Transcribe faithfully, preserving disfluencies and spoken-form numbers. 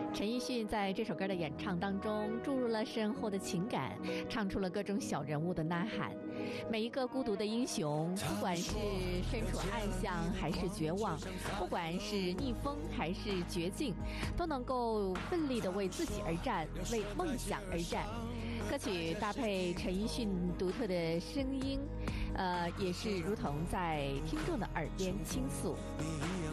陈奕迅在这首歌的演唱当中注入了深厚的情感，唱出了各种小人物的呐喊。每一个孤独的英雄，不管是身处暗巷还是绝望，不管是逆风还是绝境，都能够奋力地为自己而战，为梦想而战。歌曲搭配陈奕迅独特的声音，呃，也是如同在听众的耳边倾诉。